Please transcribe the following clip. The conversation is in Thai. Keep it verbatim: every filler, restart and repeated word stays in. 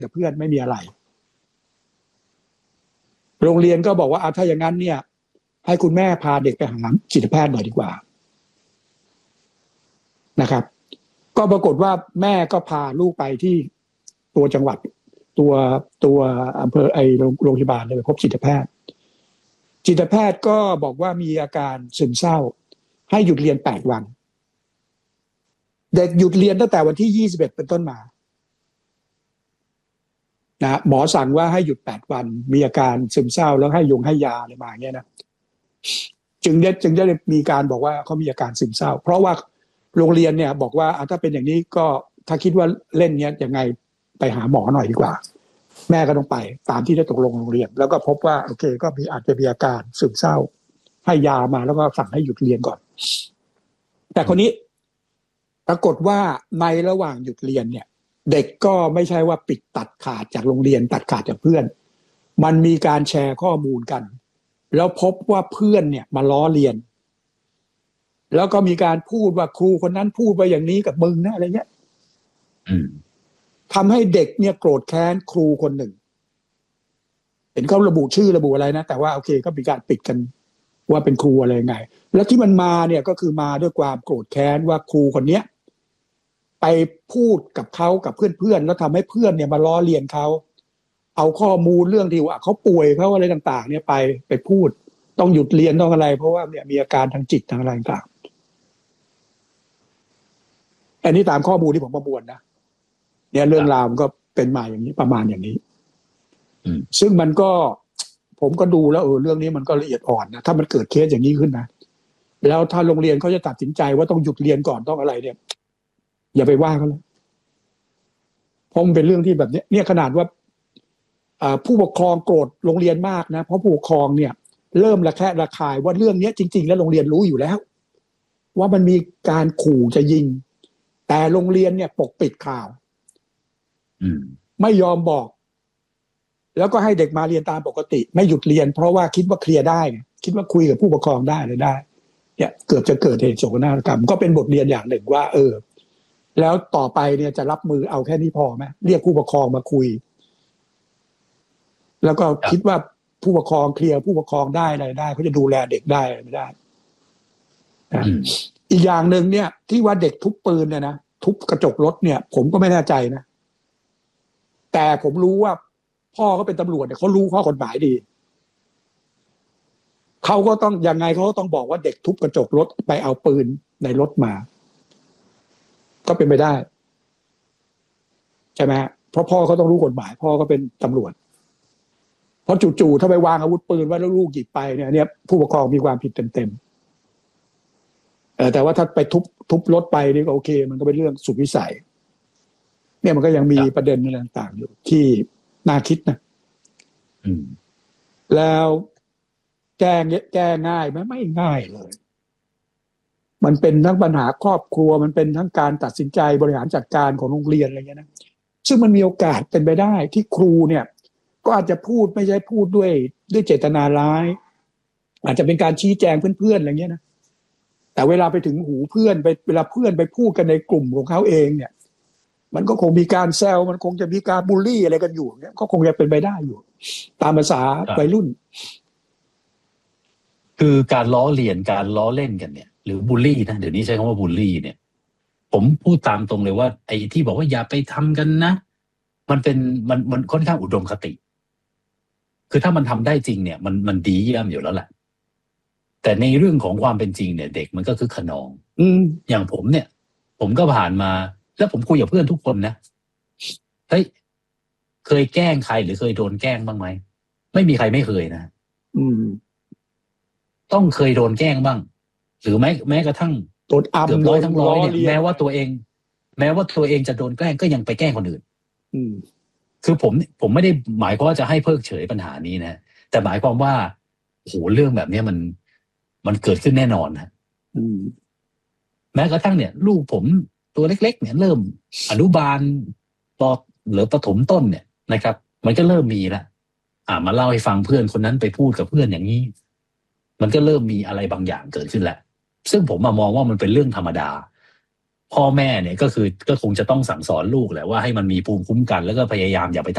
กับเพื่อนไม่มีอะไรโรงเรียนก็บอกว่าถ้าอย่างนั้นเนี่ยให้คุณแม่พาเด็กไปหาจิตแพทย์หน่อยดีกว่านะครับก็ปรากฏว่าแม่ก็พาลูกไปที่ตัวจังหวัดตัวตัวอำเภอไอโรงพยาบาลเลยไปพบจิตแพทย์จิตแพทย์ก็บอกว่ามีอาการซึมเศร้าให้หยุดเรียนแปดวันเด็กหยุดเรียนตั้งแต่วันที่ยี่สิบเอ็ดเป็นต้นมานะหมอสั่งว่าให้หยุดแปดวันมีอาการซึมเศร้าแล้วให้ยงให้ยาอะไรมาอย่างเงี้ยนะจึงได้จึงได้มีการบอกว่าเขามีอาการซึมเศร้าเพราะว่าโรงเรียนเนี่ยบอกว่าถ้าเป็นอย่างนี้ก็ถ้าคิดว่าเล่นเนี้ยยังไงไปหาหมอหน่อยดีกว่าแม่ก็ต้องไปตามที่ได้ตกลงโรงเรียนแล้วก็พบว่าโอเคก็มีอาจจะมีอาการซึมเศร้าให้ยามาแล้วก็สั่งให้หยุดเรียนก่อนแต่คนนี้ปรากฏว่าในระหว่างหยุดเรียนเนี่ยเด็กก็ไม่ใช่ว่าปิดตัดขาดจากโรงเรียนตัดขาดจากเพื่อนมันมีการแชร์ข้อมูลกันแล้วพบว่าเพื่อนเนี่ยมาล้อเลียนแล้วก็มีการพูดว่าครูคนนั้นพูดไปอย่างนี้กับมึงนะอะไรเงี้ยทำให้เด็กเนี่ยโกรธแค้นครูคนหนึ่งเห็นเขาระบุชื่อระบุอะไรนะแต่ว่าโอเคก็มีการปิดกันว่าเป็นครูอะไรยังไงแล้วที่มันมาเนี่ยก็คือมาด้วยความโกรธแค้นว่าครูคนเนี้ยไปพูดกับเขากับเพื่อนๆแล้วทำให้เพื่อนเนี่ยมาล้อเลียนเขาเอาข้อมูลเรื่องที่ว่าเขาป่วยเขาอะไรต่างๆเนี่ยไปไปพูดต้องหยุดเรียนต้องอะไรเพราะว่าเนี่ยมีอาการทางจิตทางอะไรต่างๆอันนี้ตามข้อมูลที่ผมประมวลนะเนี่ยเรื่องราวมันก็เป็นมาอย่างนี้ประมาณอย่างนี้ซึ่งมันก็ผมก็ดูแล้วเออเรื่องนี้มันก็ละเอียดอ่อนนะถ้ามันเกิดเคสอย่างนี้ขึ้นนะแล้วถ้าโรงเรียนเขาจะตัดสินใจว่าต้องหยุดเรียนก่อนต้องอะไรเนี่ยอย่าไปว่าเขาเลยเพราะมันเป็นเรื่องที่แบบนี้เนี่ยขนาดว่าผู้ปกครองโกรธโรงเรียนมากนะเพราะผู้ปกครองเนี่ยเริ่มระแคะระคายว่าเรื่องนี้จริงๆแล้วโรงเรียนรู้อยู่แล้วว่ามันมีการขู่จะยิงแต่โรงเรียนเนี่ยปกปิดข่าวไม่ยอมบอกแล้วก็ให้เด็กมาเรียนตามปกติไม่หยุดเรียนเพราะว่าคิดว่าเคลียร์ได้คิดว่าคุยกับผู้ปกครองได้เลยได้เนี่ยเกือบจะเกิดเหตุโศกนาฏกรรมก็เป็นบทเรียนอย่างหนึ่งว่าเออแล้วต่อไปเนี่ยจะรับมือเอาแค่นี้พอไหมเรียกผู้ปกครองมาคุยแล้วก็คิดว่าผู้ปกครองเคลียร์ผู้ปกครองได้อะไรได้เขาจะดูแลเด็กได้ไม่ได้อีกอย่างหนึ่งเนี่ยที่ว่าเด็กทุบปืนเนี่ยนะทุบกระจกรถเนี่ยผมก็ไม่แน่ใจนะแต่ผมรู้ว่าพ่อเขาเป็นตำรวจเนี่ยเขารู้ข้อกฎหมายดีเขาก็ต้องยังไงเขาก็ต้องบอกว่าเด็กทุบกระจกรถไปเอาปืนในรถมาก็เป็นไปได้ใช่ไหมเพราะพ่อเขาต้องรู้กฎหมายพ่อก็เป็นตำรวจเพราะจู่ๆถ้าไปวางอาวุธปืนไว้แล้วลูกหยิบไปเนี่ยเนี่ยผู้ปกครองมีความผิดเต็มๆเออแต่ว่าถ้าไปทุบทุบรถไปนี่ก็โอเคมันก็เป็นเรื่องสุดวิสัยเนี่ยมันก็ยังมีประเด็นอะไรต่างๆอยู่ที่น่าคิดนะแล้วแก้แก้ง่ายไหมไม่ง่ายเลยมันเป็นทั้งปัญหาครอบครัวมันเป็นทั้งการตัดสินใจบริหารจัดการของโรงเรียนอะไรเงี้ยนะซึ่งมันมีโอกาสเป็นไปได้ที่ครูเนี่ยก็อาจจะพูดไม่ใช่พูดด้วยด้วยเจตนาร้ายอาจจะเป็นการชี้แจงเพื่อนๆอะไรเงี้ยนะแต่เวลาไปถึงหูเพื่อนไปเวลาเพื่อนไปพูดกันในกลุ่มของเขาเองเนี่ยมันก็คงมีการแซวมันคงจะมีการบูลลี่อะไรกันอยู่เนี่ยก็คงจะเป็นไปได้อยู่ตามภาษาวัยรุ่นคือการล้อเลียนการล้อเล่นกันเนี่ยหรือบูลลี่นะเดี๋ยวนี้ใช้คำว่าบูลลี่เนี่ยผมพูดตามตรงเลยว่าไอ้ที่บอกว่าอย่าไปทำกันนะมันเป็นมันมันค่อนข้างอุดมคติคือถ้ามันทำได้จริงเนี่ยมันมันดีเยี่ยมอยู่แล้วแหละแต่ในเรื่องของความเป็นจริงเนี่ยเด็กมันก็คือขนองอืมอย่างผมเนี่ยผมก็ผ่านมาแล้วผมคุยกับเพื่อนทุกคนนะเฮ้ยเคยแกล้งใครหรือเคยโดนแกล้งบ้างไหมไม่มีใครไม่เคยนะอืมต้องเคยโดนแกล้งบ้างหรือแม้แม้กระทั่งโดนอัมเกือบร้อยทั้งร้อยเนี่ยแม้ว่าตัวเองแม้ว่าตัวเองจะโดนแกล้งก็ยังไปแกล้งคนอื่นอืมคือผมผมไม่ได้หมายความว่าจะให้เพิกเฉยปัญหานี้นะแต่หมายความว่าโอ้โหเรื่องแบบนี้มันมันเกิดขึ้นแน่นอนนะอืมแม้กระทั่งเนี่ยลูกผมตัวเล็กๆเนี่ยเริ่มอนุบาลป.หรือประถมต้นเนี่ยนะครับมันก็เริ่มมีละอ่ามาเล่าให้ฟังเพื่อนคนนั้นไปพูดกับเพื่อนอย่างนี้มันก็เริ่มมีอะไรบางอย่างเกิดขึ้นแหละซึ่งผมมองว่ามันเป็นเรื่องธรรมดาพ่อแม่เนี่ยก็คือก็คงจะต้องสั่งสอนลูกแหละว่าให้มันมีภูมิคุ้มกันแล้วก็พยายามอย่าไป